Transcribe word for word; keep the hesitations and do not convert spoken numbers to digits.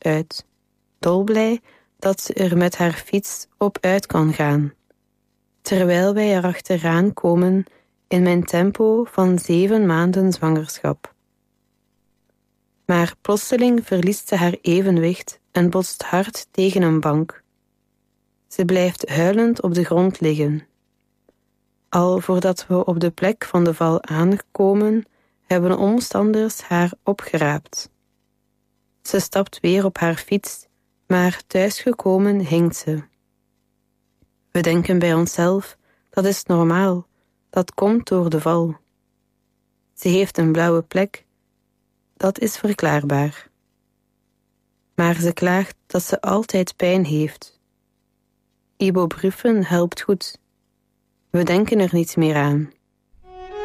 uit, dolblij dat ze er met haar fiets op uit kan gaan, terwijl wij er achteraan komen in mijn tempo van zeven maanden zwangerschap. Maar plotseling verliest ze haar evenwicht en botst hard tegen een bank. Ze blijft huilend op de grond liggen. Al voordat we op de plek van de val aankomen, hebben omstanders haar opgeraapt. Ze stapt weer op haar fiets, maar thuisgekomen hinkt ze. We denken bij onszelf, dat is normaal, dat komt door de val. Ze heeft een blauwe plek, dat is verklaarbaar. Maar ze klaagt dat ze altijd pijn heeft. Ibuprofen helpt goed. We denken er niet meer aan.